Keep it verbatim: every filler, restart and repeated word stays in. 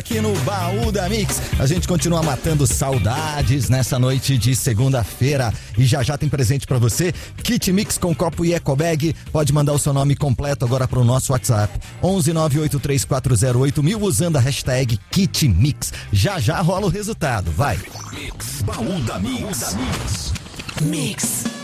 aqui no Baú da Mix. A gente continua matando saudades nessa noite de segunda-feira. E já já tem presente pra você. Kit Mix com copo e eco bag. Pode mandar o seu nome completo agora pro nosso WhatsApp. onze nove oito três quatro zero oito mil usando a hashtag Kit Mix. Já já rola o resultado. Vai. Mix. Baú da Mix. Mix.